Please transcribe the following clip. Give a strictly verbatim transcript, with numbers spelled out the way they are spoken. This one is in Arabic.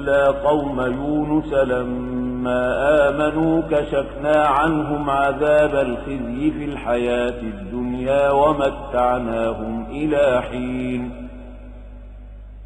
إلا قوم يونس لما آمنوا كشفنا عنهم عذاب الخزي في الحياة الدنيا ومتعناهم إلى حين